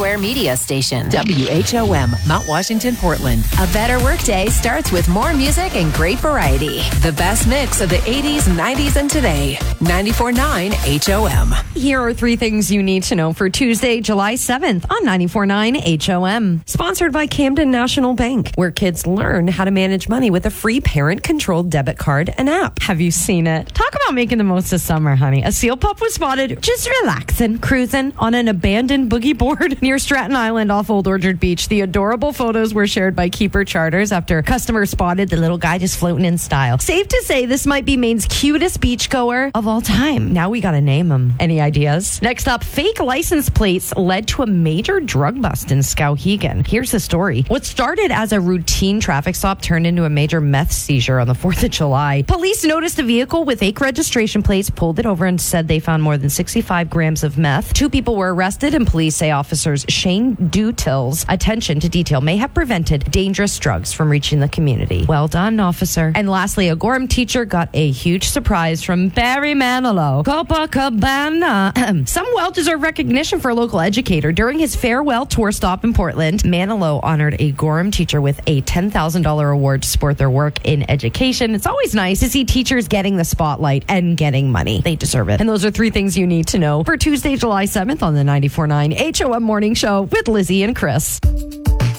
Square Media Station. WHOM, Mount Washington, Portland. A better workday starts with more music and great variety. The best mix of the 80s, 90s, and today. 94.9 HOM. Here are 3 things you need to know for Tuesday, July 7th on 94.9 HOM. Sponsored by Camden National Bank, where kids learn how to manage money with a free parent-controlled debit card and app. Have you seen it? Talk about making the most of summer, honey. A seal pup was spotted just relaxing, cruising on an abandoned boogie board near Stratton Island off Old Orchard Beach. The adorable photos were shared by Keeper Charters after customers spotted the little guy just floating in style. Safe to say this might be Maine's cutest beachgoer of all time. Now we gotta name him. Any ideas? Next up, fake license plates led to a major drug bust in Skowhegan. Here's the story. What started as a routine traffic stop turned into a major meth seizure on the 4th of July. Police noticed a vehicle with fake registration plates, pulled it over, and said they found more than 65 grams of meth. 2 people were arrested, and police say officers Shane Dutill's attention to detail may have prevented dangerous drugs from reaching the community. Well done, officer. And lastly, a Gorham teacher got a huge surprise from Barry Manilow. Copacabana. Some well-deserved recognition for a local educator. During his farewell tour stop in Portland, Manilow honored a Gorham teacher with a $10,000 award to support their work in education. It's always nice to see teachers getting the spotlight and getting money. They deserve it. And those are 3 things you need to know for Tuesday, July 7th on the 94.9 HOM Morning Show with Lizzie and Chris.